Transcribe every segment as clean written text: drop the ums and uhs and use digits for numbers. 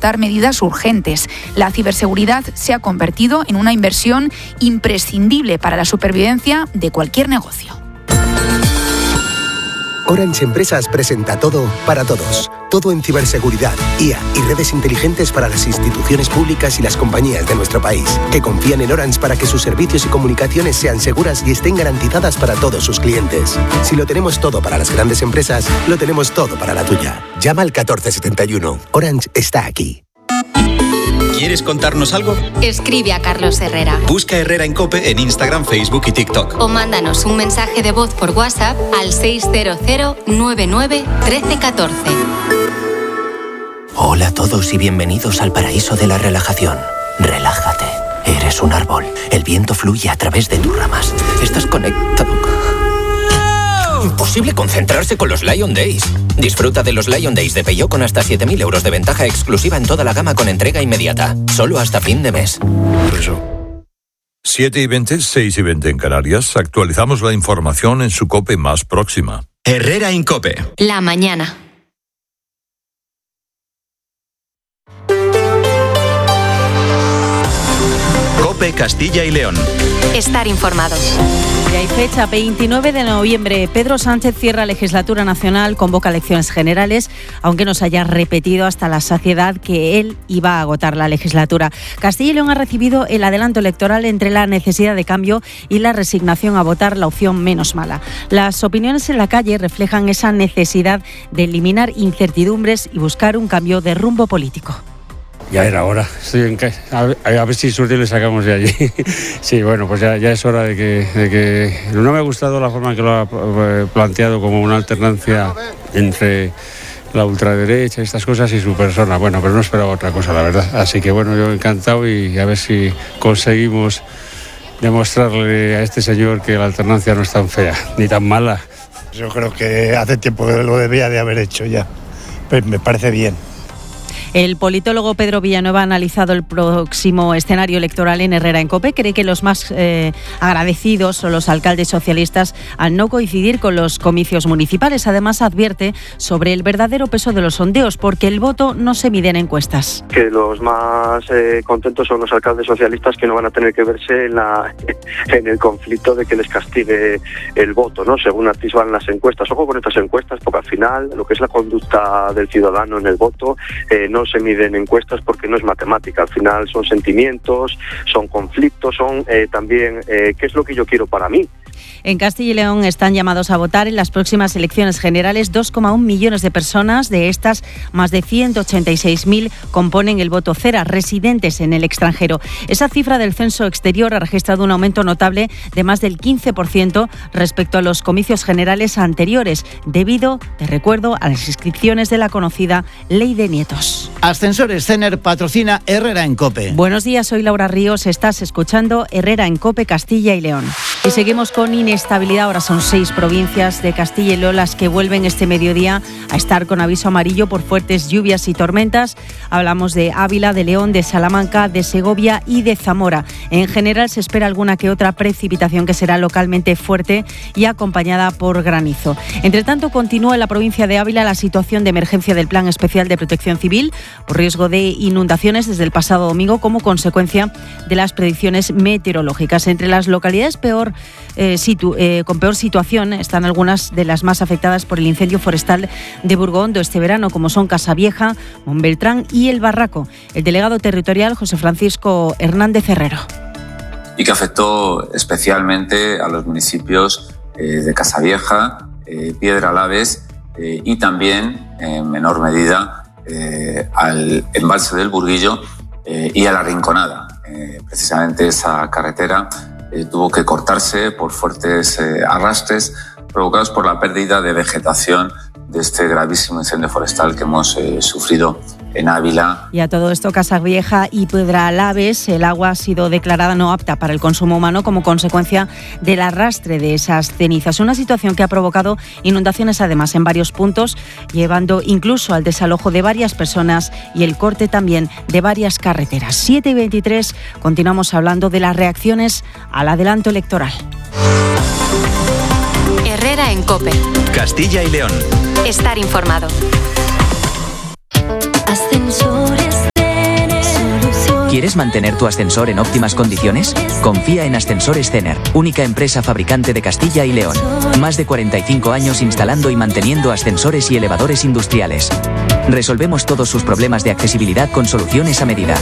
adoptar medidas urgentes. La ciberseguridad se ha convertido en una inversión imprescindible para la supervivencia de cualquier negocio. Orange Empresas presenta todo para todos. Todo en ciberseguridad, IA y redes inteligentes para las instituciones públicas y las compañías de nuestro país, que confían en Orange para que sus servicios y comunicaciones sean seguras y estén garantizadas para todos sus clientes. Si lo tenemos todo para las grandes empresas, lo tenemos todo para la tuya. Llama al 1471. Orange está aquí. ¿Quieres contarnos algo? Escribe a Carlos Herrera. Busca Herrera en COPE en Instagram, Facebook y TikTok. O mándanos un mensaje de voz por WhatsApp al 600 99 13 14. Hola a todos y bienvenidos al paraíso de la relajación. Relájate. Eres un árbol. El viento fluye a través de tus ramas. Estás conectado. Imposible concentrarse con los Lion Days. Disfruta de los Lion Days de Peugeot con hasta 7.000 euros de ventaja exclusiva en toda la gama con entrega inmediata. Solo hasta fin de mes. 7:20, 6:20 en Canarias. Actualizamos la información en su COPE más próxima. Herrera en COPE. La mañana. COPE Castilla y León. Estar informado. Y hay fecha, 29 de noviembre. Pedro Sánchez cierra legislatura nacional, convoca elecciones generales, aunque nos haya repetido hasta la saciedad que él iba a agotar la legislatura. Castilla y León ha recibido el adelanto electoral entre la necesidad de cambio y la resignación a votar la opción menos mala. Las opiniones en la calle reflejan esa necesidad de eliminar incertidumbres y buscar un cambio de rumbo político. Ya era hora, a ver si suerte le sacamos de allí. Sí, bueno, pues ya es hora de que... No me ha gustado la forma que lo ha planteado como una alternancia entre la ultraderecha y estas cosas y su persona. Bueno, pero no esperaba otra cosa, la verdad. Así que bueno, yo encantado y a ver si conseguimos demostrarle a este señor que la alternancia no es tan fea ni tan mala. Yo creo que hace tiempo que lo debía de haber hecho ya. Pues me parece bien. El politólogo Pedro Villanueva ha analizado el próximo escenario electoral en Herrera en COPE. Cree que los más agradecidos son los alcaldes socialistas al no coincidir con los comicios municipales. Además, advierte sobre el verdadero peso de los sondeos, porque el voto no se mide en encuestas. Que los más contentos son los alcaldes socialistas, que no van a tener que verse en el conflicto de que les castigue el voto, ¿no? Según atisban las encuestas. Ojo con estas encuestas, porque al final lo que es la conducta del ciudadano en el voto no se mide en encuestas, porque no es matemática. Al final son sentimientos, son conflictos, son también qué es lo que yo quiero para mí. En Castilla y León están llamados a votar en las próximas elecciones generales 2,1 millones de personas. De estas, más de 186.000 componen el voto cera, residentes en el extranjero. Esa cifra del censo exterior ha registrado un aumento notable de más del 15% respecto a los comicios generales anteriores, debido, te recuerdo, a las inscripciones de la conocida Ley de Nietos. Ascensores Cener patrocina Herrera en COPE. Buenos días, soy Laura Ríos. Estás escuchando Herrera en COPE Castilla y León. Y seguimos con inestabilidad. Ahora son 6 provincias de Castilla y León las que vuelven este mediodía a estar con aviso amarillo por fuertes lluvias y tormentas. Hablamos de Ávila, de León, de Salamanca, de Segovia y de Zamora. En general se espera alguna que otra precipitación que será localmente fuerte y acompañada por granizo. Entre tanto, continúa en la provincia de Ávila la situación de emergencia del Plan Especial de Protección Civil por riesgo de inundaciones desde el pasado domingo como consecuencia de las predicciones meteorológicas. Entre las localidades con peor situación están algunas de las más afectadas por el incendio forestal de Burgondo este verano, como son Casavieja, Montbeltrán y El Barraco. El delegado territorial, José Francisco Hernández Herrero. Y que afectó especialmente a los municipios de Casavieja, Piedralaves y también, en menor medida, al embalse del Burguillo y a la Rinconada. Precisamente esa carretera tuvo que cortarse por fuertes arrastres provocados por la pérdida de vegetación de este gravísimo incendio forestal que hemos sufrido en Ávila. Y a todo esto, Casavieja y Piedralaves, el agua ha sido declarada no apta para el consumo humano como consecuencia del arrastre de esas cenizas. Una situación que ha provocado inundaciones además en varios puntos, llevando incluso al desalojo de varias personas y el corte también de varias carreteras. 7:23, continuamos hablando de las reacciones al adelanto electoral. Herrera en COPE. Castilla y León. Estar informado. Ascensores ¿Quieres mantener tu ascensor en óptimas condiciones? Confía en Ascensores Zener, única empresa fabricante de Castilla y León. Más de 45 años instalando y manteniendo ascensores y elevadores industriales. Resolvemos todos sus problemas de accesibilidad con soluciones a medida.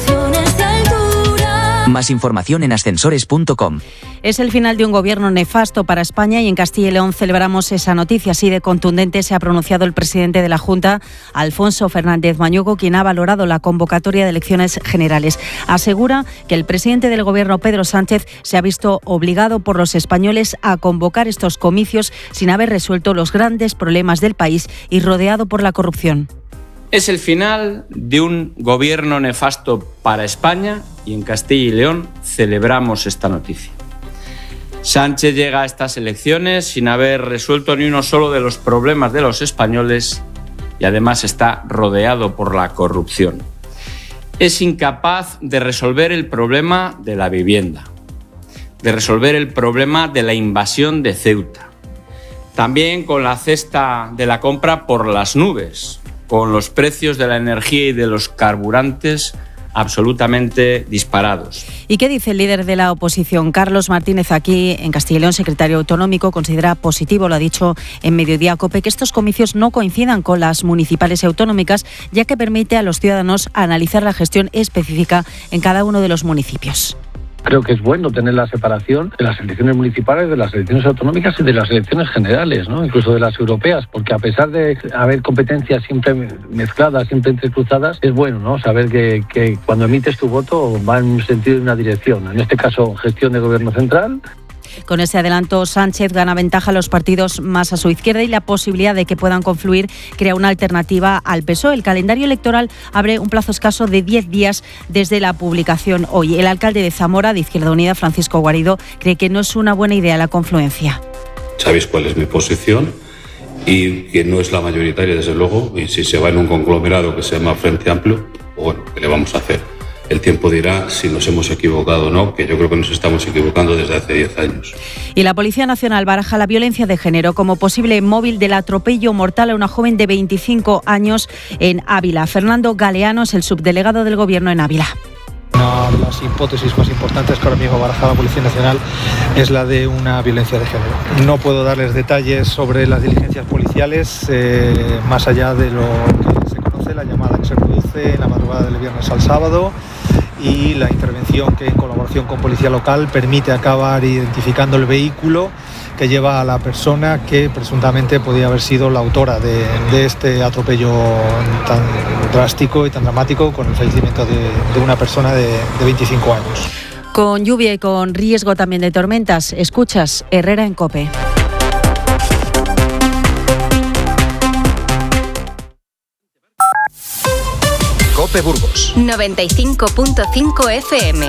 Más información en ascensores.com. Es el final de un gobierno nefasto para España y en Castilla y León celebramos esa noticia. Así de contundente se ha pronunciado el presidente de la Junta, Alfonso Fernández Mañuco, quien ha valorado la convocatoria de elecciones generales. Asegura que el presidente del gobierno, Pedro Sánchez, se ha visto obligado por los españoles a convocar estos comicios sin haber resuelto los grandes problemas del país y rodeado por la corrupción. Es el final de un gobierno nefasto para España y en Castilla y León celebramos esta noticia. Sánchez llega a estas elecciones sin haber resuelto ni uno solo de los problemas de los españoles y además está rodeado por la corrupción. Es incapaz de resolver el problema de la vivienda, de resolver el problema de la invasión de Ceuta, también con la cesta de la compra por las nubes, con los precios de la energía y de los carburantes absolutamente disparados. ¿Y qué dice el líder de la oposición? Carlos Martínez, aquí en Castilla y León, secretario autonómico, considera positivo, lo ha dicho en Mediodía COPE, que estos comicios no coincidan con las municipales y autonómicas, ya que permite a los ciudadanos analizar la gestión específica en cada uno de los municipios. Creo que es bueno tener la separación de las elecciones municipales, de las elecciones autonómicas y de las elecciones generales, ¿no? Incluso de las europeas, porque a pesar de haber competencias siempre mezcladas, siempre entrecruzadas, es bueno, ¿no? Saber que cuando emites tu voto va en un sentido y una dirección. En este caso, gestión de gobierno central. Con ese adelanto, Sánchez gana ventaja a los partidos más a su izquierda y la posibilidad de que puedan confluir crea una alternativa al PSOE. El calendario electoral abre un plazo escaso de 10 días desde la publicación hoy. El alcalde de Zamora, de Izquierda Unida, Francisco Guarido, cree que no es una buena idea la confluencia. Sabéis cuál es mi posición y que no es la mayoritaria, desde luego, y si se va en un conglomerado que se llama Frente Amplio, bueno, ¿qué le vamos a hacer? El tiempo dirá si nos hemos equivocado o no, que yo creo que nos estamos equivocando desde hace 10 años. Y la Policía Nacional baraja la violencia de género como posible móvil del atropello mortal a una joven de 25 años en Ávila. Fernando Galeano es el subdelegado del Gobierno en Ávila. Una de las hipótesis más importantes que ahora mismo baraja la Policía Nacional es la de una violencia de género. No puedo darles detalles sobre las diligencias policiales, más allá de lo que se conoce, la llamada que se produce en la madrugada del viernes al sábado y la intervención que en colaboración con Policía Local permite acabar identificando el vehículo que lleva a la persona que presuntamente podía haber sido la autora de este atropello tan drástico y tan dramático con el fallecimiento de una persona de 25 años. Con lluvia y con riesgo también de tormentas, escuchas Herrera en COPE. COPE Burgos 95.5 FM.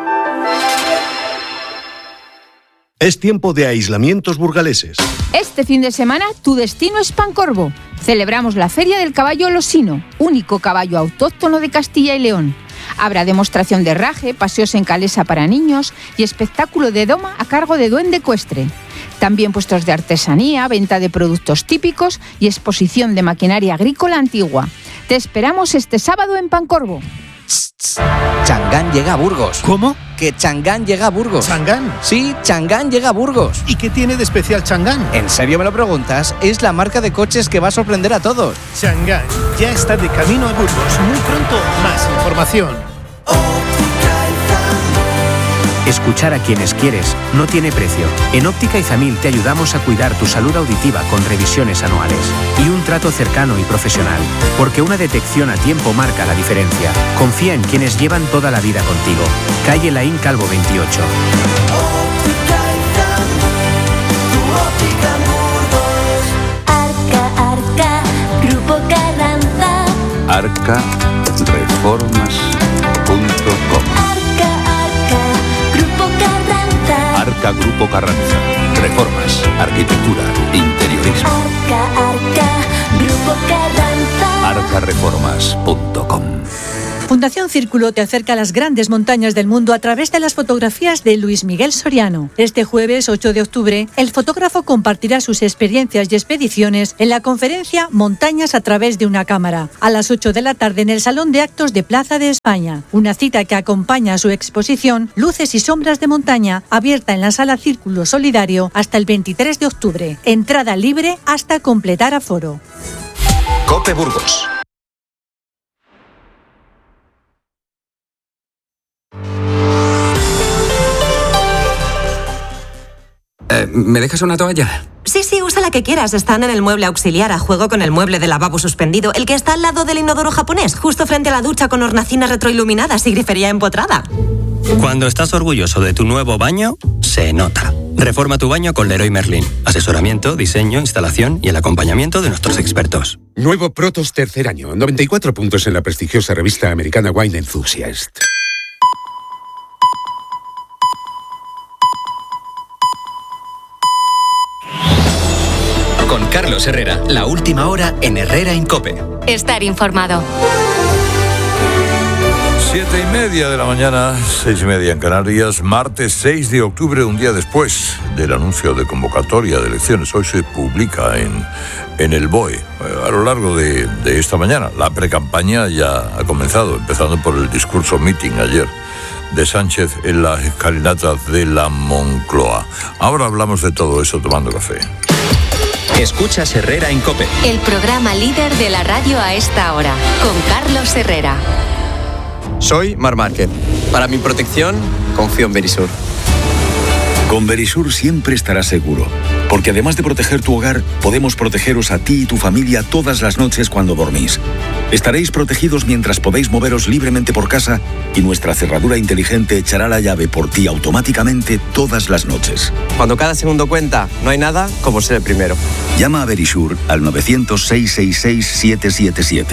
Es tiempo de aislamientos burgaleses. Este fin de semana tu destino es Pancorbo. Celebramos la Feria del Caballo Losino, único caballo autóctono de Castilla y León. Habrá demostración de herraje, paseos en calesa para niños y espectáculo de doma a cargo de Duende Ecuestre. También puestos de artesanía, venta de productos típicos y exposición de maquinaria agrícola antigua. Te esperamos este sábado en Pancorbo. Changán llega a Burgos. ¿Cómo? Que Changán llega a Burgos. ¿Changán? Sí, Changán llega a Burgos. ¿Y qué tiene de especial Changán? ¿En serio me lo preguntas? Es la marca de coches que va a sorprender a todos. Changán ya está de camino a Burgos. Muy pronto, más información. Escuchar a quienes quieres no tiene precio. En Óptica Izamil te ayudamos a cuidar tu salud auditiva con revisiones anuales y un trato cercano y profesional, porque una detección a tiempo marca la diferencia. Confía en quienes llevan toda la vida contigo. Calle Laín Calvo 28. Arca, Grupo Carranza. Arcareformas.com. Arca Grupo Carranza. Reformas, arquitectura, interiorismo. Arca, Grupo Carranza. Arcareformas.com. Fundación Círculo te acerca a las grandes montañas del mundo a través de las fotografías de Luis Miguel Soriano. Este jueves 8 de octubre, el fotógrafo compartirá sus experiencias y expediciones en la conferencia Montañas a través de una cámara, a las 8 de la tarde en el Salón de Actos de Plaza de España. Una cita que acompaña a su exposición Luces y Sombras de Montaña, abierta en la Sala Círculo Solidario hasta el 23 de octubre. Entrada libre hasta completar aforo. COPE Burgos. ¿Me dejas una toalla? Sí, usa la que quieras. Están en el mueble auxiliar, a juego con el mueble de lavabo suspendido, el que está al lado del inodoro japonés, justo frente a la ducha con hornacinas retroiluminadas y grifería empotrada. Cuando estás orgulloso de tu nuevo baño, se nota. Reforma tu baño con Leroy Merlin. Asesoramiento, diseño, instalación y el acompañamiento de nuestros expertos. Nuevo Protos tercer año. 94 puntos en la prestigiosa revista americana Wine Enthusiast. Con Carlos Herrera, la última hora en Herrera en COPE. Estar informado. 7:30 de la mañana, 6:30 en Canarias, martes 6 de octubre, un día después del anuncio de convocatoria de elecciones. Hoy se publica en el BOE. A lo largo de esta mañana, la precampaña ya ha comenzado, empezando por el discurso meeting ayer de Sánchez en las escalinatas de la Moncloa. Ahora hablamos de todo eso tomando café. Escuchas Herrera en COPE. El programa líder de la radio a esta hora, con Carlos Herrera. Soy Mar Márquez. Para mi protección, confío en Verisur. Con Verisur siempre estarás seguro, porque además de proteger tu hogar, podemos protegeros a ti y tu familia todas las noches cuando dormís. Estaréis protegidos mientras podéis moveros libremente por casa y nuestra cerradura inteligente echará la llave por ti automáticamente todas las noches. Cuando cada segundo cuenta, no hay nada como ser el primero. Llama a Verisur al 900-666-777.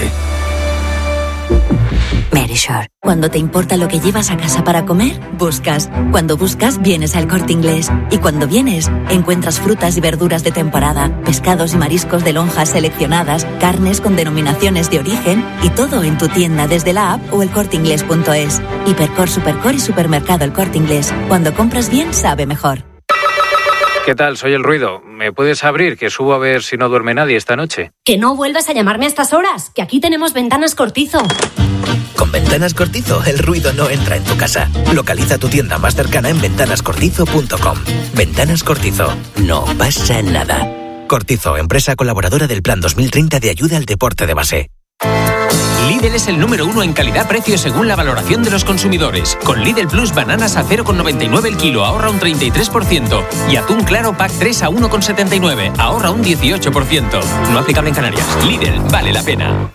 Verisure. Cuando te importa lo que llevas a casa para comer, buscas. Cuando buscas, vienes al Corte Inglés. Y cuando vienes, encuentras frutas y verduras de temporada, pescados y mariscos de lonjas seleccionadas, carnes con denominaciones de origen y todo en tu tienda desde la app o elcorteinglés.es. Hipercor, Supercor y Supermercado El Corte Inglés. Cuando compras bien, sabe mejor. ¿Qué tal? Soy El Ruido. ¿Me puedes abrir? Que subo a ver si no duerme nadie esta noche. Que no vuelvas a llamarme a estas horas, que aquí tenemos Ventanas Cortizo. Con Ventanas Cortizo, el ruido no entra en tu casa. Localiza tu tienda más cercana en ventanascortizo.com. Ventanas Cortizo. No pasa nada. Cortizo, empresa colaboradora del Plan 2030 de ayuda al deporte de base. Lidl es el número 1 en calidad-precio según la valoración de los consumidores. Con Lidl Plus, bananas a 0,99 el kilo, ahorra un 33%. Y atún claro, pack 3 a 1,79, ahorra un 18%. No aplicable en Canarias. Lidl, vale la pena.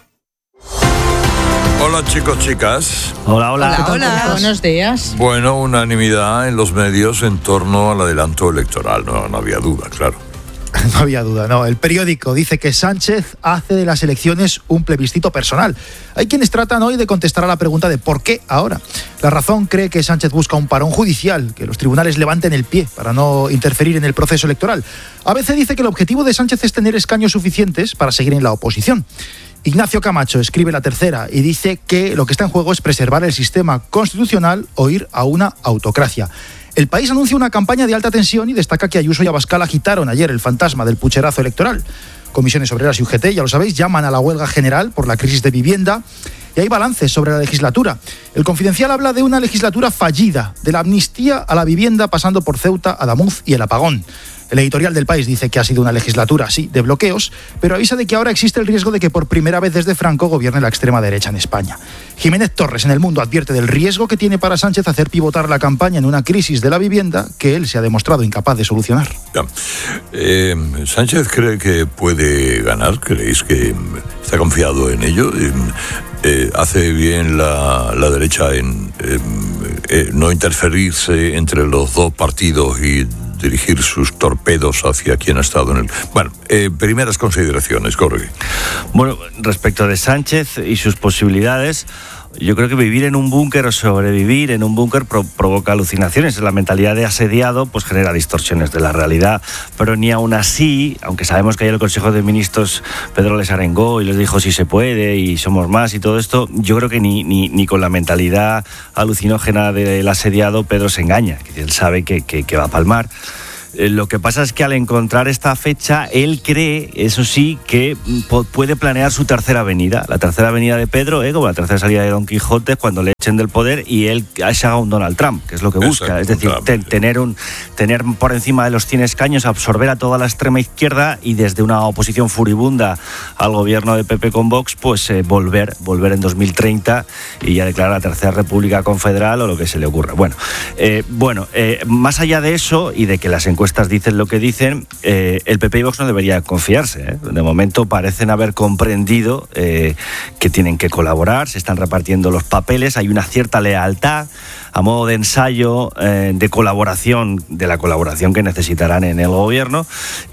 Hola chicos, chicas. Hola. Buenos días. Bueno, unanimidad en los medios en torno al adelanto electoral. No había duda, claro. No había duda, no. El periódico dice que Sánchez hace de las elecciones un plebiscito personal. Hay quienes tratan hoy de contestar a la pregunta de ¿por qué ahora? La Razón cree que Sánchez busca un parón judicial, que los tribunales levanten el pie para no interferir en el proceso electoral. ABC dice que el objetivo de Sánchez es tener escaños suficientes para seguir en la oposición. Ignacio Camacho escribe La Tercera y dice que lo que está en juego es preservar el sistema constitucional o ir a una autocracia. El País anuncia una campaña de alta tensión y destaca que Ayuso y Abascal agitaron ayer el fantasma del pucherazo electoral. Comisiones Obreras y UGT, ya lo sabéis, llaman a la huelga general por la crisis de vivienda y hay balances sobre la legislatura. El Confidencial habla de una legislatura fallida, de la amnistía a la vivienda pasando por Ceuta, Adamuz y el apagón. El editorial del País dice que ha sido una legislatura, sí, de bloqueos, pero avisa de que ahora existe el riesgo de que por primera vez desde Franco gobierne la extrema derecha en España. Jiménez Torres en El Mundo advierte del riesgo que tiene para Sánchez hacer pivotar la campaña en una crisis de la vivienda que él se ha demostrado incapaz de solucionar. ¿Sánchez cree que puede ganar? ¿Creéis que está confiado en ello? ¿Hace bien la derecha en no interferirse entre los dos partidos y dirigir sus torpedos hacia quien ha estado en el... Bueno, primeras consideraciones, Jorge. Bueno, respecto de Sánchez y sus posibilidades, Yo creo que vivir en un búnker o sobrevivir en un búnker provoca alucinaciones. La mentalidad de asediado pues genera distorsiones de la realidad, pero ni aún así, aunque sabemos que ayer el Consejo de Ministros Pedro les arengó y les dijo si se puede y somos más y todo esto, yo creo que ni con la mentalidad alucinógena del asediado Pedro se engaña, que él sabe que va a palmar. Lo que pasa es que al encontrar esta fecha, él cree, eso sí, que puede planear su tercera venida. La tercera venida de Pedro, como la tercera salida de Don Quijote, cuando le echen del poder y él se haga un Donald Trump, que es lo que busca. Es decir, tener por encima de los 100 escaños, absorber a toda la extrema izquierda y desde una oposición furibunda al gobierno de PP con Vox, pues volver en 2030 y ya declarar la Tercera República Confederal o lo que se le ocurra. Más allá de eso y de que las encuestas dicen lo que dicen, el PP y Vox no debería confiarse. De momento parecen haber comprendido que tienen que colaborar, se están repartiendo los papeles, hay una cierta lealtad a modo de ensayo de colaboración, de la colaboración que necesitarán en el gobierno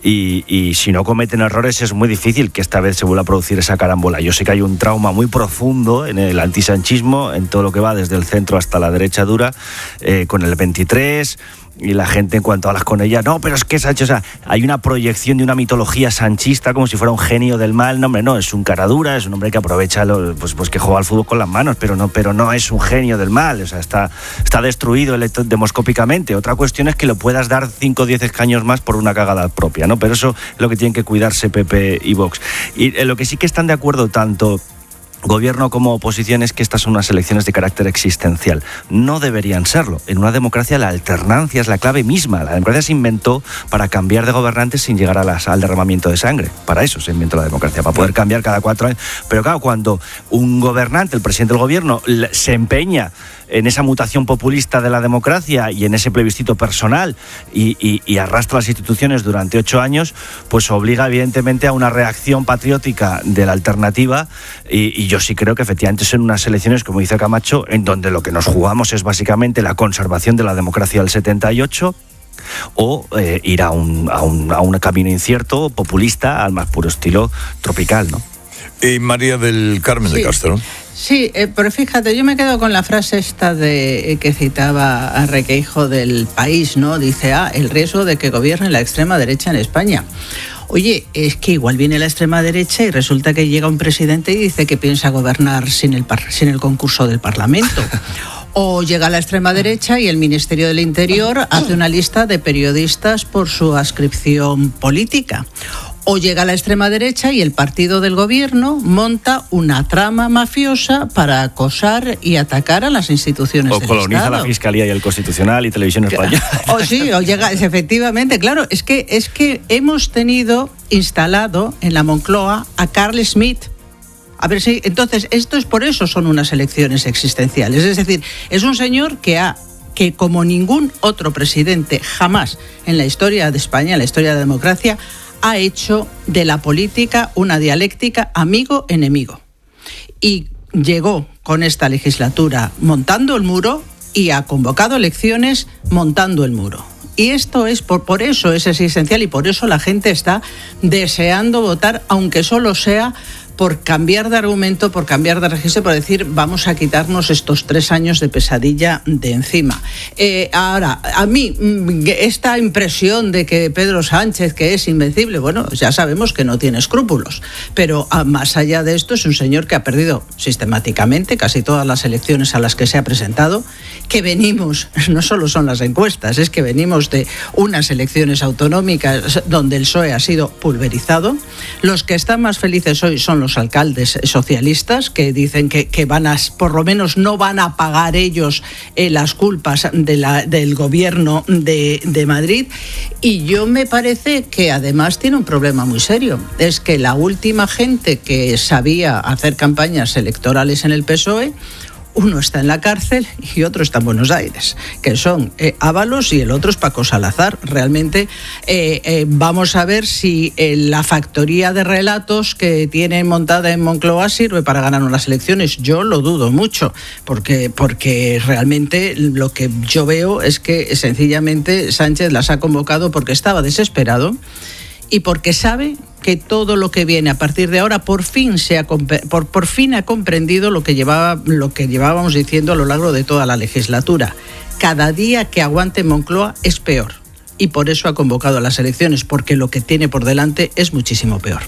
y si no cometen errores es muy difícil que esta vez se vuelva a producir esa carambola. Yo sé que hay un trauma muy profundo en el antisanchismo, en todo lo que va desde el centro hasta la derecha dura, con el 23... Y la gente, en cuanto hablas con ella, no, pero es que Sánchez, o sea, hay una proyección de una mitología sanchista como si fuera un genio del mal. No, hombre, no, es un cara dura, es un hombre que aprovecha, pues que juega al fútbol con las manos, pero no es un genio del mal, o sea, está destruido demoscópicamente. Otra cuestión es que lo puedas dar 5 o 10 escaños más por una cagada propia, ¿no? Pero eso es lo que tienen que cuidarse PP y Vox. Y lo que sí que están de acuerdo tanto gobierno como oposición es que estas son unas elecciones de carácter existencial. No deberían serlo. En una democracia la alternancia es la clave misma. La democracia se inventó para cambiar de gobernantes sin llegar al derramamiento de sangre. Para eso se inventó la democracia, para poder cambiar cada 4 años. Pero claro, cuando un gobernante, el presidente del gobierno, se empeña en esa mutación populista de la democracia y en ese plebiscito personal y arrastra las instituciones durante 8 años, pues obliga evidentemente a una reacción patriótica de la alternativa y yo sí creo que efectivamente son unas elecciones, como dice Camacho, en donde lo que nos jugamos es básicamente la conservación de la democracia del 78 o ir a un camino incierto, populista, al más puro estilo tropical, ¿no? Y María del Carmen de Castro. Sí, pero fíjate, yo me quedo con la frase esta que citaba a Requeijo del País, ¿no? Dice, el riesgo de que gobierne la extrema derecha en España. Oye, es que igual viene la extrema derecha y resulta que llega un presidente y dice que piensa gobernar sin el concurso del Parlamento. O llega la extrema derecha y el Ministerio del Interior hace una lista de periodistas por su adscripción política. O llega la extrema derecha y el partido del gobierno monta una trama mafiosa para acosar y atacar a las instituciones del Estado. O coloniza la Fiscalía y el Constitucional y Televisión Española. O llega, efectivamente, claro, es que hemos tenido instalado en la Moncloa a Carl Schmitt. A ver si, entonces, por eso son unas elecciones existenciales. Es decir, es un señor que como ningún otro presidente jamás en la historia de España, en la historia de la democracia, ha hecho de la política una dialéctica amigo-enemigo. Y llegó con esta legislatura montando el muro y ha convocado elecciones montando el muro. Y esto es, por eso es existencial y por eso la gente está deseando votar, aunque solo sea por cambiar de argumento, por cambiar de registro, por decir, vamos a quitarnos estos 3 años de pesadilla de encima. Ahora, a mí, esta impresión de que Pedro Sánchez, que es invencible, bueno, ya sabemos que no tiene escrúpulos, pero más allá de esto es un señor que ha perdido sistemáticamente casi todas las elecciones a las que se ha presentado, que venimos, no solo son las encuestas, es que venimos de unas elecciones autonómicas donde el PSOE ha sido pulverizado. Los que están más felices hoy son los alcaldes socialistas que dicen que por lo menos no van a pagar ellos las culpas del gobierno de Madrid. Y yo me parece que además tiene un problema muy serio. Es que la última gente que sabía hacer campañas electorales en el PSOE, uno está en la cárcel y otro está en Buenos Aires, que son Ábalos y el otro es Paco Salazar. Realmente vamos a ver si la factoría de relatos que tiene montada en Moncloa sirve para ganar unas elecciones. Yo lo dudo mucho, porque realmente lo que yo veo es que sencillamente Sánchez las ha convocado porque estaba desesperado y porque sabe que todo lo que viene a partir de ahora por fin ha comprendido lo que llevábamos diciendo a lo largo de toda la legislatura. Cada día que aguante Moncloa es peor, y por eso ha convocado a las elecciones, porque lo que tiene por delante es muchísimo peor.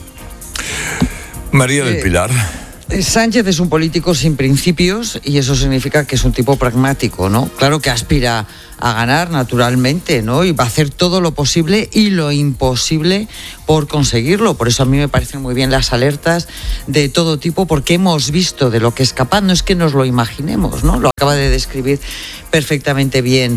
María del Pilar. Sánchez es un político sin principios y eso significa que es un tipo pragmático, ¿no? Claro que aspira a ganar naturalmente, ¿no? Y va a hacer todo lo posible y lo imposible por conseguirlo. Por eso a mí me parecen muy bien las alertas de todo tipo, porque hemos visto de lo que es capaz, no es que nos lo imaginemos, ¿no? Lo acaba de describir perfectamente bien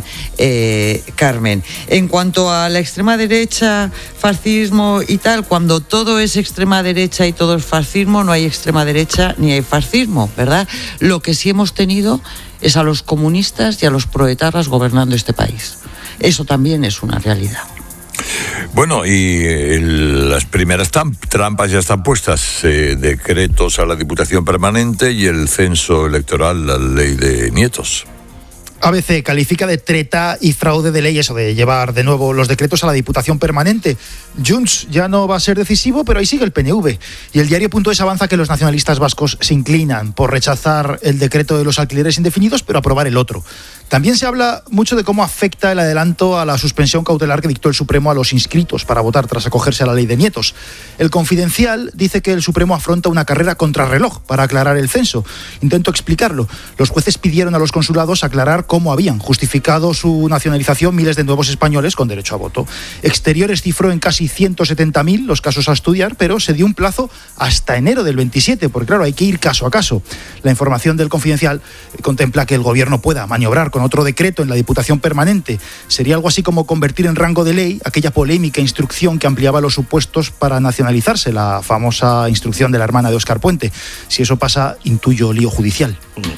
Carmen. En cuanto a la extrema derecha, fascismo y tal, cuando todo es extrema derecha y todo es fascismo, no hay extrema derecha ni hay fascismo, ¿verdad? Lo que sí hemos tenido es a los comunistas y a los proetarras gobernando este país. Eso también es una realidad. Bueno, y las primeras trampas ya están puestas. Decretos a la Diputación Permanente y el censo electoral, la ley de nietos. ABC califica de treta y fraude de ley eso de llevar de nuevo los decretos a la Diputación Permanente. Junts ya no va a ser decisivo, pero ahí sigue el PNV. Y el diario.es avanza que los nacionalistas vascos se inclinan por rechazar el decreto de los alquileres indefinidos, pero aprobar el otro. También se habla mucho de cómo afecta el adelanto a la suspensión cautelar que dictó el Supremo a los inscritos para votar tras acogerse a la ley de nietos. El Confidencial dice que el Supremo afronta una carrera contrarreloj para aclarar el censo. Intento explicarlo. Los jueces pidieron a los consulados aclarar cómo habían justificado su nacionalización miles de nuevos españoles con derecho a voto. Exteriores cifró en casi 170.000 los casos a estudiar, pero se dio un plazo hasta enero del 27, porque claro, hay que ir caso a caso. La información del Confidencial contempla que el gobierno pueda maniobrar con otro decreto en la Diputación Permanente. Sería algo así como convertir en rango de ley aquella polémica instrucción que ampliaba los supuestos para nacionalizarse, la famosa instrucción de la hermana de Óscar Puente. Si eso pasa, intuyo lío judicial.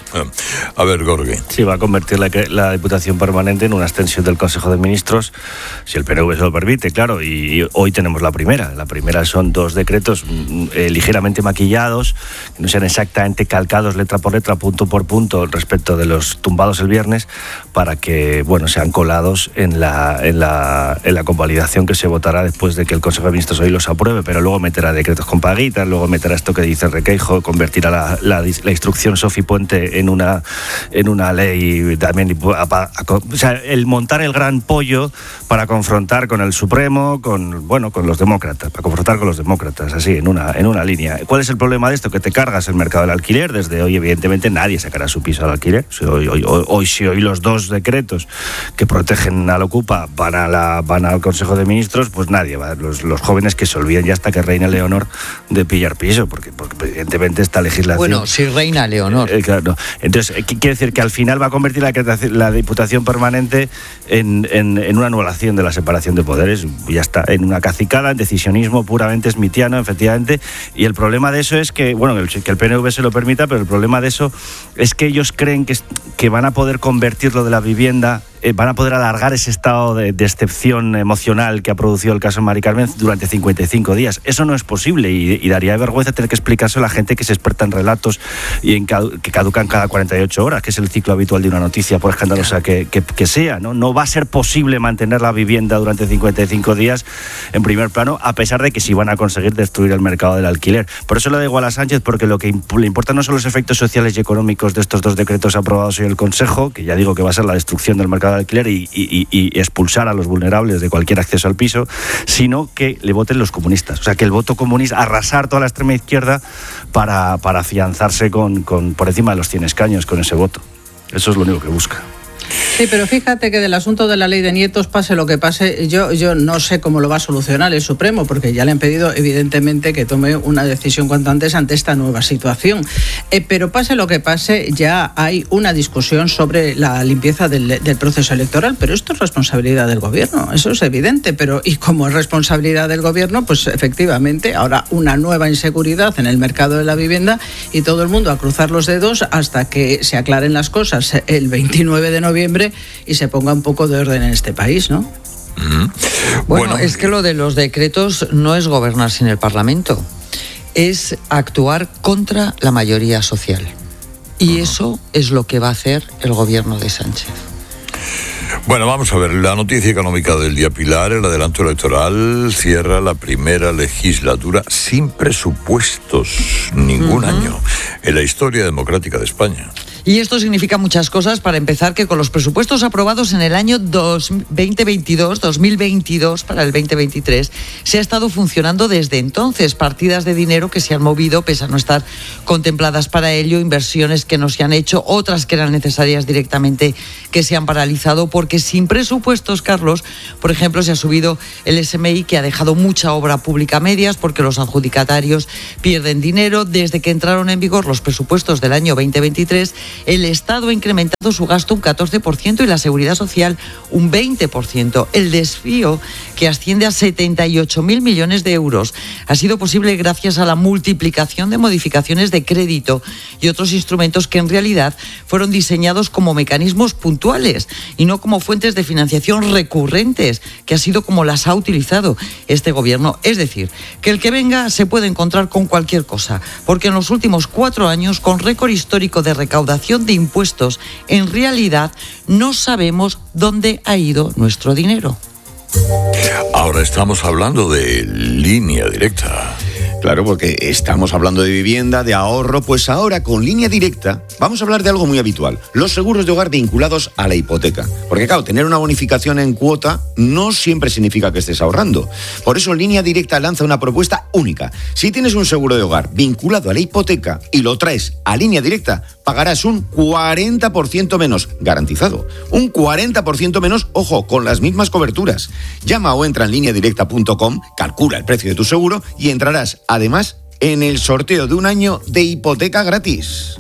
A ver, Gorgui. Sí, va a convertir la Diputación Permanente en una extensión del Consejo de Ministros, si el PNV se lo permite, claro, y hoy tenemos la primera. La primera son 2 decretos ligeramente maquillados, que no sean exactamente calcados letra por letra, punto por punto, respecto de los tumbados el viernes, para que, bueno, sean colados en la convalidación que se votará después de que el Consejo de Ministros hoy los apruebe, pero luego meterá decretos con paguitas, luego meterá esto que dice Requeijo, convertirá la instrucción Sofi Puente en una ley también, o sea, el montar el gran pollo para confrontar con el Supremo, con los demócratas, para confrontar con los demócratas, así, en una línea. ¿Cuál es el problema de esto? Que te cargas el mercado del alquiler. Desde hoy, evidentemente, nadie sacará su piso al alquiler. Si hoy los 2 decretos que protegen al Ocupa van al Consejo de Ministros, pues nadie va. Los jóvenes que se olviden ya hasta que reina Leonor de pillar piso, porque evidentemente esta legislación... Bueno, si reina Leonor. Claro. Entonces, quiere decir que al final va a convertir la Diputación Permanente en una anulación de la separación de poderes. Ya está, en una cacicada, en decisionismo puramente smitiano, efectivamente. Y el problema de eso es que, bueno, que el PNV se lo permita, pero el problema de eso es que ellos creen que van a poder convertir lo de la vivienda, van a poder alargar ese estado de excepción emocional que ha producido el caso de Mari Carmen durante 55 días. Eso no es posible y daría vergüenza tener que explicarse a la gente que se experta en relatos y que caducan cada 48 horas, que es el ciclo habitual de una noticia, por escandalosa que sea, ¿no? No va a ser posible mantener la vivienda durante 55 días en primer plano, a pesar de que sí van a conseguir destruir el mercado del alquiler. Por eso le da igual a Sánchez, porque lo que le importa no son los efectos sociales y económicos de estos 2 decretos aprobados hoy en el Consejo, que ya digo que va a ser la destrucción del mercado de alquiler y expulsar a los vulnerables de cualquier acceso al piso, sino que le voten los comunistas. O sea, que el voto comunista, arrasar toda la extrema izquierda para afianzarse por encima de los 100 escaños con ese voto. Eso es lo único que busca. Sí, pero fíjate que del asunto de la ley de nietos, pase lo que pase, yo no sé cómo lo va a solucionar el Supremo, porque ya le han pedido evidentemente que tome una decisión cuanto antes ante esta nueva situación. Pero pase lo que pase, ya hay una discusión sobre la limpieza del proceso electoral, pero esto es responsabilidad del gobierno, eso es evidente, y como es responsabilidad del gobierno, pues efectivamente ahora una nueva inseguridad en el mercado de la vivienda y todo el mundo a cruzar los dedos hasta que se aclaren las cosas el 29 de noviembre y se ponga un poco de orden en este país, ¿no? Bueno, es que lo de los decretos no es gobernar sin el Parlamento, es actuar contra la mayoría social. Y eso es lo que va a hacer el gobierno de Sánchez. Bueno, vamos a ver, la noticia económica del día, Pilar, el adelanto electoral cierra la primera legislatura sin presupuestos ningún año en la historia democrática de España. Y esto significa muchas cosas. Para empezar, que con los presupuestos aprobados en el año 2022 para el 2023, se ha estado funcionando desde entonces. Partidas de dinero que se han movido, pese a no estar contempladas para ello, inversiones que no se han hecho, otras que eran necesarias directamente que se han paralizado, porque sin presupuestos, Carlos, por ejemplo, se ha subido el SMI, que ha dejado mucha obra pública a medias, porque los adjudicatarios pierden dinero. Desde que entraron en vigor los presupuestos del año 2023, el Estado ha incrementado su gasto un 14% y la Seguridad Social un 20%. El desvío, que asciende a 78.000 millones de euros, ha sido posible gracias a la multiplicación de modificaciones de crédito y otros instrumentos que en realidad fueron diseñados como mecanismos puntuales y no como fuentes de financiación recurrentes, que ha sido como las ha utilizado este gobierno. Es decir, que el que venga se puede encontrar con cualquier cosa, porque en los últimos 4 años, con récord histórico de recaudación de impuestos, en realidad no sabemos dónde ha ido nuestro dinero. Ahora estamos hablando de Línea Directa. Claro, porque estamos hablando de vivienda, de ahorro, pues ahora con Línea Directa vamos a hablar de algo muy habitual, los seguros de hogar vinculados a la hipoteca. Porque claro, tener una bonificación en cuota no siempre significa que estés ahorrando. Por eso Línea Directa lanza una propuesta única. Si tienes un seguro de hogar vinculado a la hipoteca y lo traes a Línea Directa, pagarás un 40% menos, garantizado. Un 40% menos, ojo, con las mismas coberturas. Llama o entra en lineadirecta.com, calcula el precio de tu seguro y entrarás, además, en el sorteo de un año de hipoteca gratis.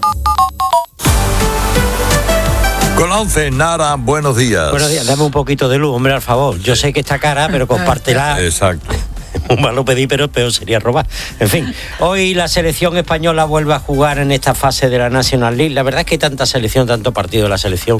Con la 11, Nara, buenos días. Buenos días, dame un poquito de luz, hombre, al favor. Yo sé que está cara, pero compártela. Exacto. Un malo pedí, pero peor sería robar. En fin, hoy la selección española vuelve a jugar en esta fase de la National League. La verdad es que tanta selección, tanto partido de la selección,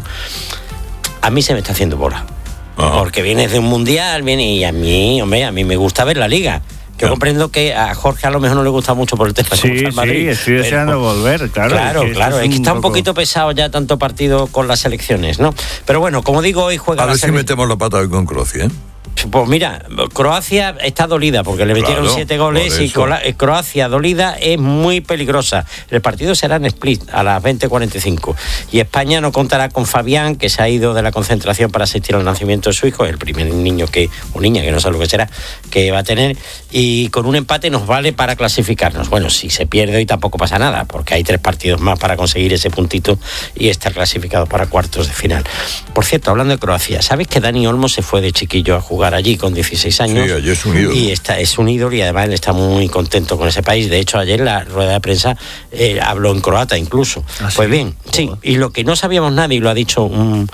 a mí se me está haciendo bola. Porque vienes de un mundial, y a mí me gusta ver la liga. Yo comprendo que a Jorge a lo mejor no le gusta mucho por el tema. Sí, estoy deseando volver, claro. Claro, es que está un poquito pesado ya tanto partido con las selecciones, ¿no? Pero bueno, como digo, hoy juega a ver si metemos la pata hoy con Croacia, ¿eh? Pues mira, Croacia está dolida porque le metieron 7 goles y Croacia dolida es muy peligrosa. El partido será en Split a las 20:45 y España no contará con Fabián, que se ha ido de la concentración para asistir al nacimiento de su hijo, el primer niño o niña, que no sé lo que será, que va a tener, y con un empate nos vale para clasificarnos. Bueno, si se pierde hoy tampoco pasa nada, porque hay 3 partidos más para conseguir ese puntito y estar clasificado para cuartos de final. Por cierto, hablando de Croacia, ¿sabes que Dani Olmo se fue de chiquillo a jugar allí con 16 años? Sí, allí es un ídolo. Y es un ídolo, y además él está muy contento con ese país. De hecho, ayer en la rueda de prensa habló en croata incluso. Pues bien, sí, y lo que no sabíamos nadie, y lo ha dicho un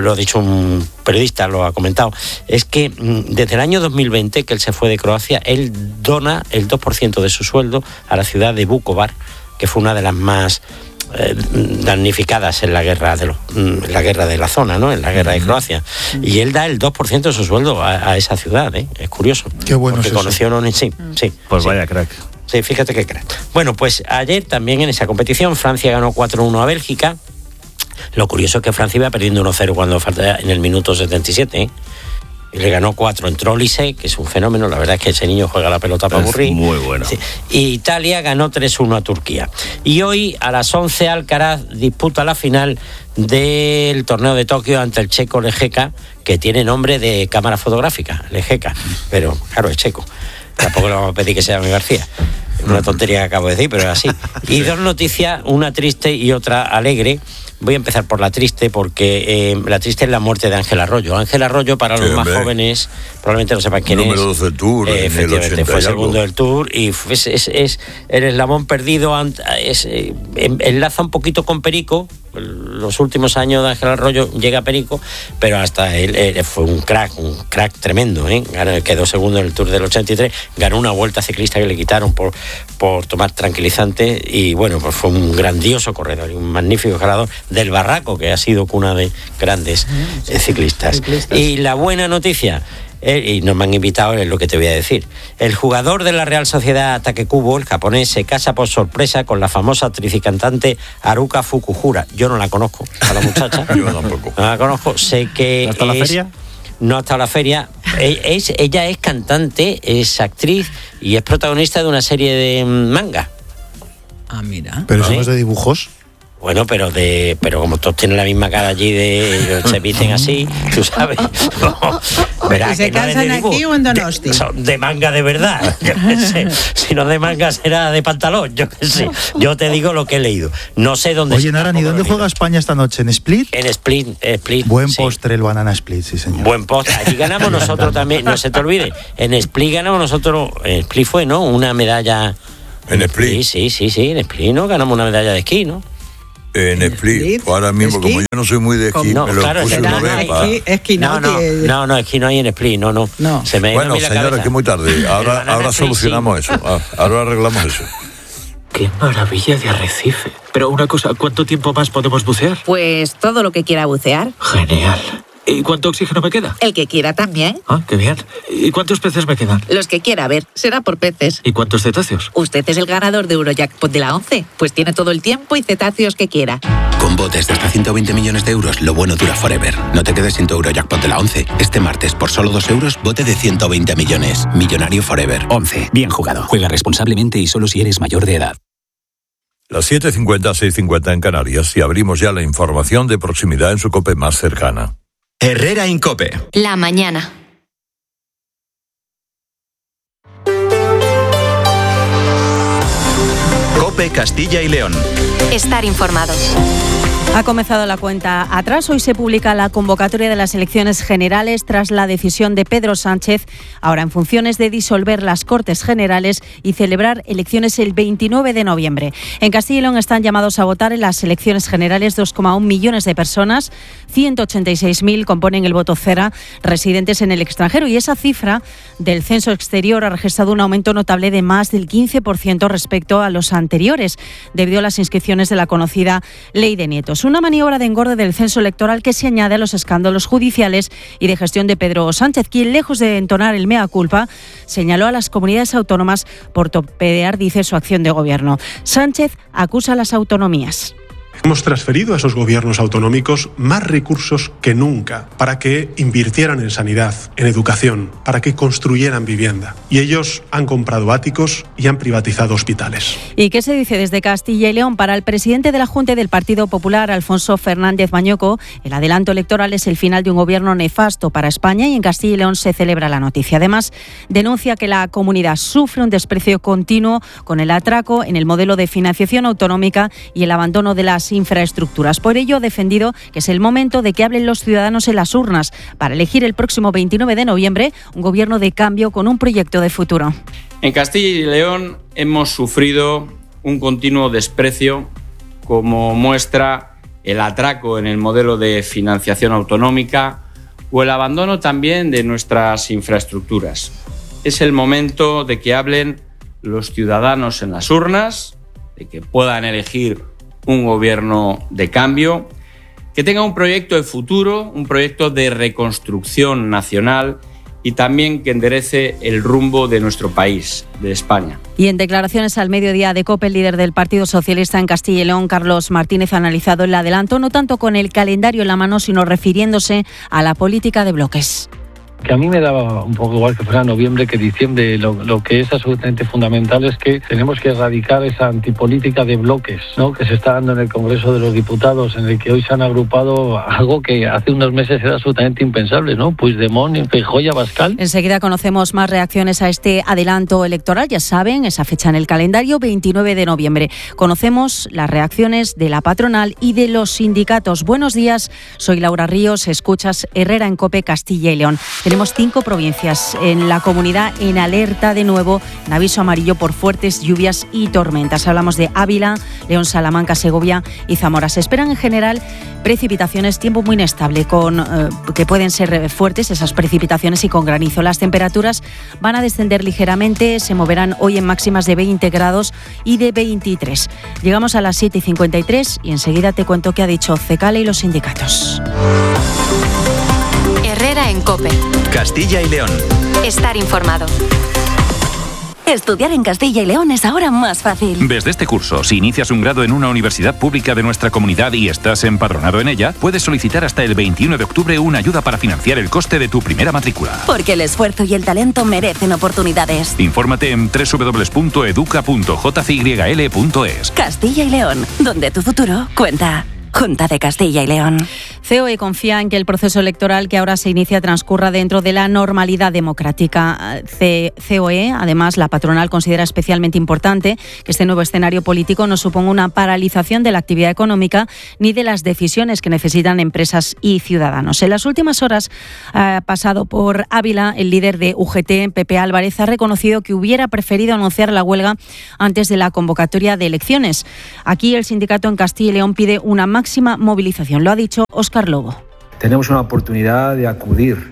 periodista, lo ha comentado, es que desde el año 2020 que él se fue de Croacia, él dona el 2% de su sueldo a la ciudad de Vukovar, que fue una de las más damnificadas en la guerra de la zona, ¿no? En la guerra de Croacia. Y él da el 2% de su sueldo a esa ciudad, ¿eh? Es curioso. Qué bueno. Porque conoció a sí. Pues sí. Vaya crack. Sí, fíjate qué crack. Bueno, pues ayer también en esa competición Francia ganó 4-1 a Bélgica. Lo curioso es que Francia iba perdiendo 1-0 cuando falta en el minuto 77, ¿eh? Y le ganó 4. Entró Olise, que es un fenómeno. La verdad es que ese niño juega la pelota para aburrir. Muy bueno. Sí. Y Italia ganó 3-1 a Turquía. Y hoy a las 11 Alcaraz disputa la final del torneo de Tokio ante el checo Lejeka, que tiene nombre de cámara fotográfica, Lejeka. Pero claro, es checo. Tampoco le vamos a pedir que sea mi García. Es una tontería que acabo de decir, pero es así. Y 2 noticias, una triste y otra alegre. Voy a empezar por la triste, porque la triste es la muerte de Ángel Arroyo. Ángel Arroyo, para los más jóvenes, probablemente no sepan quién es. Número 12 del Tour. Efectivamente, fue segundo del Tour y es el eslabón perdido. Enlaza un poquito con Perico. Los últimos años de Ángel Arroyo llega a Perico, pero hasta él fue un crack tremendo, ¿eh? Quedó segundo en el Tour del 83, ganó una vuelta ciclista que le quitaron por tomar tranquilizante, y bueno, pues fue un grandioso corredor y un magnífico escalador del Barraco, que ha sido cuna de grandes ciclistas. Y la buena noticia y no me han invitado, es lo que te voy a decir. El jugador de la Real Sociedad Takekubo, el japonés, se casa por sorpresa con la famosa actriz y cantante Haruka Fukuhara. Yo no la conozco, a la muchacha. Yo tampoco. No la conozco, sé que ¿Hasta la feria? No, hasta la feria. Ella es cantante, es actriz y es protagonista de una serie de manga. Ah, mira. Pero eso no es de dibujos. Bueno, pero como todos tienen la misma cara allí, se visten así, tú sabes. ¿Y se casan aquí o en Donosti? Son de manga de verdad, yo qué sé. Si no de manga será de pantalón, yo qué sé. Yo te digo lo que he leído. No sé dónde. Oye, Nara, ¿y dónde juega España esta noche? ¿En Split? En Split. Buen postre el Banana Split, sí, señor. Buen postre. Allí ganamos nosotros también, no se te olvide. En Split ganamos nosotros, en Split fue, ¿no? Una medalla. ¿En Split? Sí, en Split, ¿no? Ganamos una medalla de esquí, ¿no? En Split, ahora mismo, como yo no soy muy de esquí, no, me lo claro, puse una vez esquí no, esquí no hay en Split, no. Se me bueno, señores, que es muy tarde. Ahora solucionamos eso. Ahora arreglamos eso. ¡Qué maravilla de arrecife! Pero una cosa, ¿cuánto tiempo más podemos bucear? Pues todo lo que quiera bucear. Genial. ¿Y cuánto oxígeno me queda? El que quiera también. Ah, qué bien. ¿Y cuántos peces me quedan? Los que quiera, a ver, será por peces. ¿Y cuántos cetáceos? Usted es el ganador de Eurojackpot de la 11, pues tiene todo el tiempo y cetáceos que quiera. Con botes de hasta 120 millones de euros, lo bueno dura forever. No te quedes sin tu Eurojackpot de la 11. Este martes, por solo 2 euros, bote de 120 millones. Millonario forever. 11. Bien jugado. Juega responsablemente y solo si eres mayor de edad. Las 7:50, 6:50 en Canarias y abrimos ya la información de proximidad en su COPE más cercana. Herrera Incope. La mañana. COPE Castilla y León. Estar informado. Ha comenzado la cuenta atrás. Hoy se publica la convocatoria de las elecciones generales tras la decisión de Pedro Sánchez, ahora en funciones, de disolver las Cortes Generales y celebrar elecciones el 29 de noviembre. En Castilla y León están llamados a votar en las elecciones generales 2,1 millones de personas, 186.000 componen el voto cera, residentes en el extranjero, y esa cifra del censo exterior ha registrado un aumento notable de más del 15% respecto a los anteriores, debido a las inscripciones de la conocida Ley de Nietos. Una maniobra de engorde del censo electoral que se añade a los escándalos judiciales y de gestión de Pedro Sánchez, quien, lejos de entonar el mea culpa, señaló a las comunidades autónomas por torpedear, dice, su acción de gobierno. Sánchez acusa a las autonomías. Hemos transferido a esos gobiernos autonómicos más recursos que nunca para que invirtieran en sanidad, en educación, para que construyeran vivienda. Y ellos han comprado áticos y han privatizado hospitales. ¿Y qué se dice desde Castilla y León? Para el presidente de la Junta del Partido Popular, Alfonso Fernández Mañoco, el adelanto electoral es el final de un gobierno nefasto para España, y en Castilla y León se celebra la noticia. Además, denuncia que la comunidad sufre un desprecio continuo con el atraco en el modelo de financiación autonómica y el abandono de las infraestructuras. Por ello, ha defendido que es el momento de que hablen los ciudadanos en las urnas para elegir el próximo 29 de noviembre un gobierno de cambio con un proyecto de futuro. En Castilla y León hemos sufrido un continuo desprecio, como muestra el atraco en el modelo de financiación autonómica o el abandono también de nuestras infraestructuras. Es el momento de que hablen los ciudadanos en las urnas, de que puedan elegir un gobierno de cambio, que tenga un proyecto de futuro, un proyecto de reconstrucción nacional y también que enderece el rumbo de nuestro país, de España. Y en declaraciones al mediodía de COPE, el líder del Partido Socialista en Castilla y León, Carlos Martínez, ha analizado el adelanto no tanto con el calendario en la mano, sino refiriéndose a la política de bloques. Que a mí me daba un poco igual que fuera noviembre que diciembre. Lo que es absolutamente fundamental es que tenemos que erradicar esa antipolítica de bloques, ¿no?, que se está dando en el Congreso de los Diputados, en el que hoy se han agrupado algo que hace unos meses era absolutamente impensable, ¿no? Puigdemont, Feijóo y Abascal. Enseguida conocemos más reacciones a este adelanto electoral. Ya saben, esa fecha en el calendario, 29 de noviembre. Conocemos las reacciones de la patronal y de los sindicatos. Buenos días, soy Laura Ríos, escuchas Herrera en COPE Castilla y León. Tenemos 5 provincias en la comunidad en alerta de nuevo, en aviso amarillo por fuertes lluvias y tormentas. Hablamos de Ávila, León, Salamanca, Segovia y Zamora. Se esperan en general precipitaciones, tiempo muy inestable, que pueden ser fuertes esas precipitaciones y con granizo. Las temperaturas van a descender ligeramente, se moverán hoy en máximas de 20 grados y de 23. Llegamos a las 7:53 y enseguida te cuento qué ha dicho CECALE y los sindicatos. Herrera Herrera en COPE. Castilla y León. Estar informado. Estudiar en Castilla y León es ahora más fácil. Desde este curso, si inicias un grado en una universidad pública de nuestra comunidad y estás empadronado en ella, puedes solicitar hasta el 21 de octubre una ayuda para financiar el coste de tu primera matrícula. Porque el esfuerzo y el talento merecen oportunidades. Infórmate en www.educa.jcyl.es. Castilla y León, donde tu futuro cuenta. Junta de Castilla y León. COE confía en que el proceso electoral que ahora se inicia transcurra dentro de la normalidad democrática. COE, además, la patronal considera especialmente importante que este nuevo escenario político no suponga una paralización de la actividad económica ni de las decisiones que necesitan empresas y ciudadanos. En las últimas horas ha pasado por Ávila el líder de UGT, Pepe Álvarez, ha reconocido que hubiera preferido anunciar la huelga antes de la convocatoria de elecciones. Aquí el sindicato en Castilla y León pide una máxima movilización. Lo ha dicho Óscar Lobo. Tenemos una oportunidad de acudir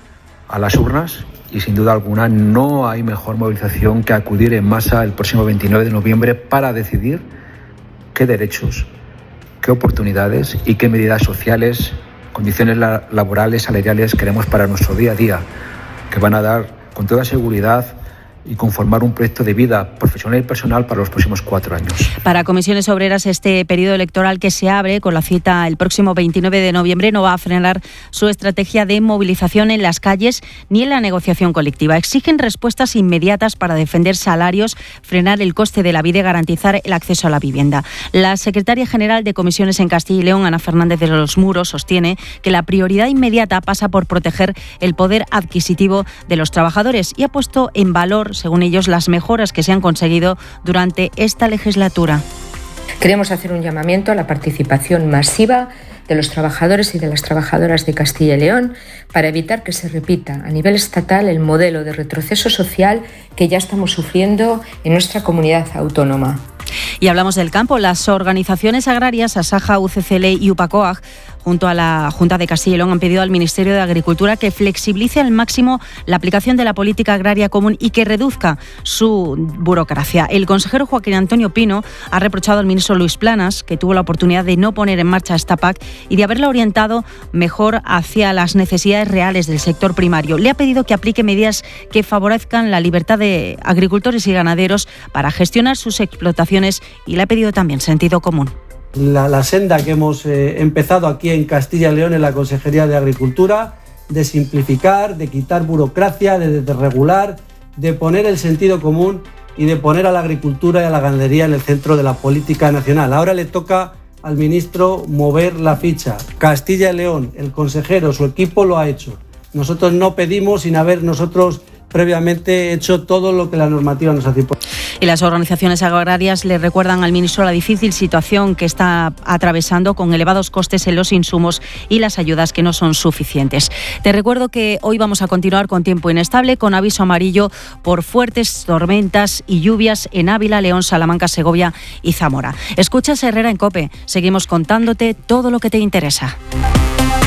a las urnas y sin duda alguna no hay mejor movilización que acudir en masa el próximo 29 de noviembre para decidir qué derechos, qué oportunidades y qué medidas sociales, condiciones laborales, salariales queremos para nuestro día a día, que van a dar con toda seguridad y conformar un proyecto de vida profesional y personal para los próximos 4 años. Para Comisiones Obreras, este periodo electoral que se abre con la cita el próximo 29 de noviembre no va a frenar su estrategia de movilización en las calles ni en la negociación colectiva. Exigen respuestas inmediatas para defender salarios, frenar el coste de la vida y garantizar el acceso a la vivienda. La secretaria general de Comisiones en Castilla y León, Ana Fernández de los Muros, sostiene que la prioridad inmediata pasa por proteger el poder adquisitivo de los trabajadores y ha puesto en valor, según ellos, las mejoras que se han conseguido durante esta legislatura. Queremos hacer un llamamiento a la participación masiva de los trabajadores y de las trabajadoras de Castilla y León para evitar que se repita a nivel estatal el modelo de retroceso social que ya estamos sufriendo en nuestra comunidad autónoma. Y hablamos del campo. Las organizaciones agrarias Asaja, UCCL y UPACOAG, junto a la Junta de Castilla y León, han pedido al Ministerio de Agricultura que flexibilice al máximo la aplicación de la política agraria común y que reduzca su burocracia. El consejero Joaquín Antonio Pino ha reprochado al ministro Luis Planas, que tuvo la oportunidad de no poner en marcha esta PAC y de haberla orientado mejor hacia las necesidades reales del sector primario. Le ha pedido que aplique medidas que favorezcan la libertad de agricultores y ganaderos para gestionar sus explotaciones y le ha pedido también sentido común. La senda que hemos empezado aquí en Castilla y León en la Consejería de Agricultura, de simplificar, de quitar burocracia, de desregular, de poner el sentido común y de poner a la agricultura y a la ganadería en el centro de la política nacional. Ahora le toca al ministro mover la ficha. Castilla y León, el consejero, su equipo lo ha hecho. Nosotros no pedimos sin haber nosotros previamente hecho todo lo que la normativa nos hace. Y las organizaciones agrarias le recuerdan al ministro la difícil situación que está atravesando con elevados costes en los insumos y las ayudas que no son suficientes. Te recuerdo que hoy vamos a continuar con tiempo inestable, con aviso amarillo por fuertes tormentas y lluvias en Ávila, León, Salamanca, Segovia y Zamora. Escuchas Herrera en COPE. Seguimos contándote todo lo que te interesa.